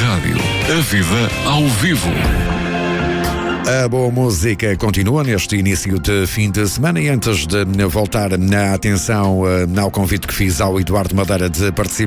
Rádio. A vida ao vivo. A boa música continua neste início de fim de semana e antes de voltar na atenção ao convite que fiz ao Eduardo Madeira de participar